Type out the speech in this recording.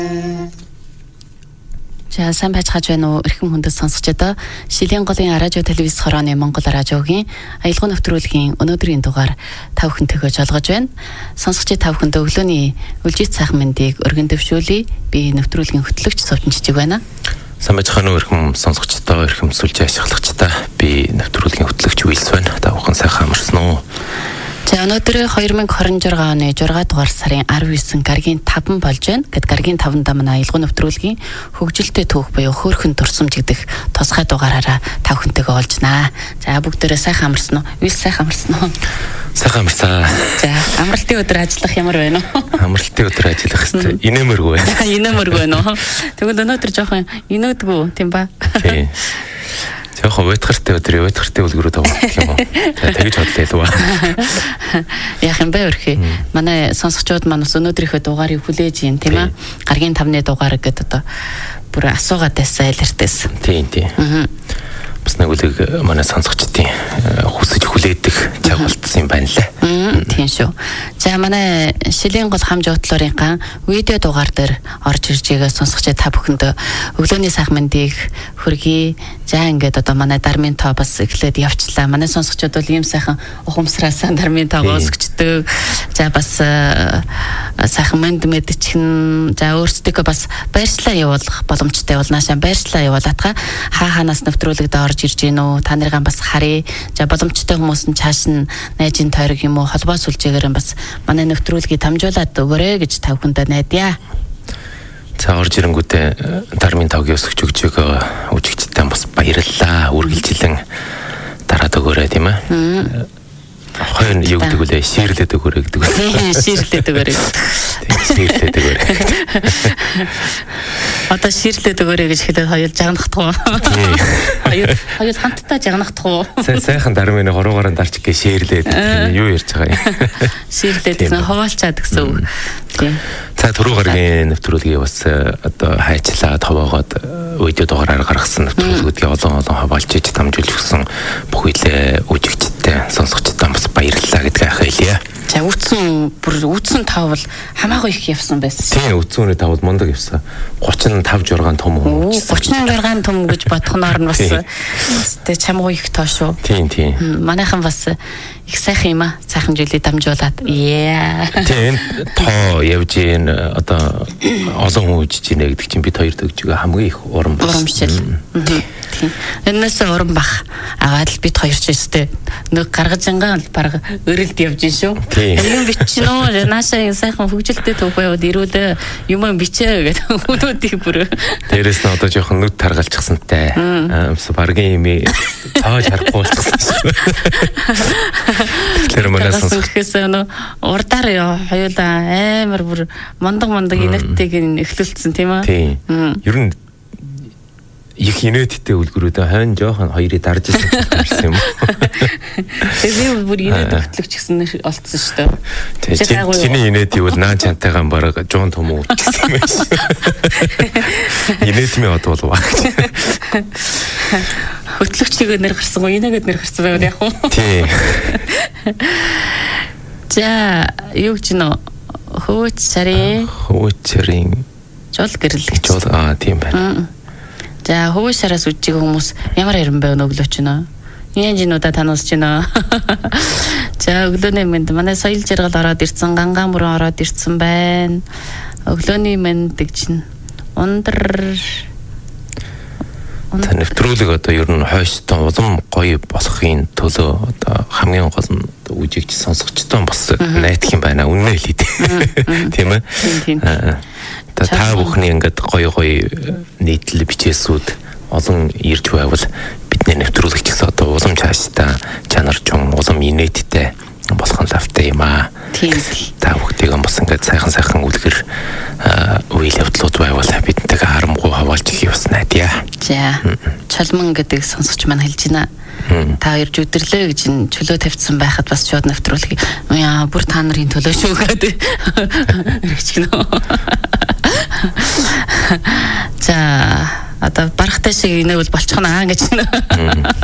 За сайн байцгааж байна уу эрхэм хүндэт сонсогчдоо Шилийн голын радио телевиз хорооны Монгол радиогийн аялал нэвтрүүлгийн өнөөдрийн дугаар тав хүнтэйгөө жолгож байна. Сонсогчид тав хүнд өглөөний үлжит сайхан мэндийг өргөн дэвшүүлье. Би нэвтрүүлгийн хөтлөгч Сувчин Жижиг байна. Сайн байцгаана уу эрхэм сонсогчдоо эрхэм сүлжээ ашиглагчдаа би нэвтрүүлгийн хөтлөгч Уилс байна. Та бүхэн сайхан амарсан уу? За өнөөдөр 2026 оны 6 дугаар сарын 19 гаргийн 5 болж байна. Гэт гаргийн 5 дамна аялал нэвтрүүлгийн хөгжилтэй түүх буюу хөөрхөн дурсамж гэдэг тусгай дугаараараа тав хүнтэйгээ олж байна. За бүгдээрээ сайхан амарсан уу? Уилс сайхан амарсан уу? Сайхан амарсан. За амралтын өдөр ажиллах ямар байна уу? Амралтын өдөр ажиллах хэвээр инээмэргүй байна. Инээмэргүй байна уу? Тэгвэл өнөөдөр жоохон инээдгүй тийм ба? Тийм. Жоохон уйтгартай өдөр уйтгартай үлгэрүүд авах юм уу? Тэгэж бодлоо л ба. Яах юм бэ өрхий? Манай сонсогчдод манаас өнөөдрийнхөө дугаарыг хүлээж юм тийм ээ. Гаргийн 5-ны дугаар гэдэг одоо бүр асуугаад байсан айлэртээс. Тийм. Бас нэг үлэг манай сонсогчдын хүсэж хүлээдэг цаг болтсон юм байна лээ. Тийм шүү. За манай Шилийн гол хамж утлуурынхаа видео дугаар дээр орж ирж байгаа сонсогчид та бүхэнд өглөөний сайхан мэндийг хүргэе. За ингээд одоо манай дармын тоо бас эхлээд явчлаа. Манай сонсогчид бол ийм сайхан ухамсараасаа дармын тоогоо өсгчдөг. За бас сайхан мэнд мэдчихэн. За өөрсдөө бас баярчлаа явуулах боломжтой бол наашаа баярчлаа явуулаатгаа хаанаас нэвтрүүлэгдээ орж ирж гин үү? Та нарыгаа бас харъя. За боломжтой хүмүүс нь цааш нь найзын тойрог юм уу холбоо сүлжээгээр бас манай нэвтрүүлгийг дамжуулаад өгөөрэй гэж та бүхэндээ найдаа. За орж ирэнгүүтээ дармын тавгийн өсгөж өгч байгаа үжигчтэй бас баярлалаа. Үргэлжилэн дараад өгөөрэй тийм ээ. Хоёр нь юу гэдэг вэ? Ширлээд өгөөрэй гэдэг үү? Ширлээд өгөөрэй. Ширлээд өгөөрэй. Одоо ширлээд өгөөрэй гэж хэлээд хоёул жагнахдах уу? Хоёул хамтдаа жагнахдах уу? Сайхан дармын хоруугаар дарч гээ ширлээд юу ярьж байгаа юм? Ширлээд гэсэн хуваалцаад гэсэн үг. Тийм. За түрүү гаргийн нэвтрүүлгийг бас одоо хайчлаад хаваагаад видео дугаараар гаргасан нэвтрүүлгүүдийг олон хаваалж иж дамжуулж өгсөн бүхэлээ үжигчтэй сонсогчдаа бас баярлалаа гэдгийг ахиалъя. За үтсэн тав бол хамаагүй их явсан байсан. Тийм үтсүүний тав бол мундаг явсан. 35 6 том хүн. 36 том гэж бодхоноор нь бас тэ чамгүй их тоо шүү. Тийм. Манайхан бас их сайхан юм аа. Сайхан жилийн дамжуулаад. Тийм тоо явж ийн одоо олон хүн үжиж ийнэ гэдэг чинь бид хоёр төгжөөгөө хамгийн их урам байна. Урамшил. Тийм. Энэс урам бах. Агаад л бид хоёр ч өстэй нэг гаргаж ангаа баг өрөлд явж ийн шүү. Юм бичнэ. Наашаа сайхан хөгжилтэй түүх байвал ирүүлээ. Юм бичээ гэдэг хүмүүсийг бүр. Дээрээс нь одоо жоохон нүд таргалчихсантай. Баргийн юм цааш харахгүй болчихсон шүү. Тэгэхээр манай сонсогчдээс урдаар хоёулаа амар бүр мондог инээдтэйг эхлүүлсэн тийм үү? Тийм. Ер нь их инээдтэй үлгэрүүд хойно жоохон хоёрыг дарж ирсэн юм. Тэгээ бүр инээд хөтлөгч гэсэн олцсон шүү дээ. Чиний инээдийг бол наан чантайгаан бараг жуун том үлдсэн юм байна. Инээдмийн од болов аа. Хөтлөгчийг нэр гарсан уу? Инээгээд нэр гарсан байвал яах вэ? Тийм. За юу гэж нөө хөөц сарын жол гэрлэгч. Тийм байна. За хөөц сараас үжиг хүмүүс ямар хэрэн байв өглөөч нөө. Инженуудаа танаас ч нөө. За өглөөний мэнд манай соёл жаргал ороод ирсэн, гангаан бүрэн ороод ирсэн байна. Өглөөний мэнд гэж чинь ундар нэвтрүүлэг одоо ер нь хойштон улам гоё болохын төлөө одоо хамгийн гол нь үжигч сонсогчтой бас найдах юм байна. Үнэн хэлээ тийм ээ. Тийм. Та бүхний ингээд гоё нийтлэл бичээсүүд олон ирж байвал бидний нэвтрүүлэгч гэсэн одоо улам цаашдаа чанаржун улам инээдтэй болох нь лавтай юм аа. Тийм. Та бүхнийг бас ингээд сайхан үлгэр үйл явдлууд байвал бидэнтэйгээ харамгүй хаваалж их бас найдаа. За чалман гэдэг сонсогч маань хэлж байна. Та хоёр өдөрлөө гэж чөлөө тавьсан байхад бас шууд нэвтрүүлэх. Бүр та нарын төлөө шүү гэдэг. Ирчихнэ. За одоо барахтай шиг инэвэл болчихно гэж.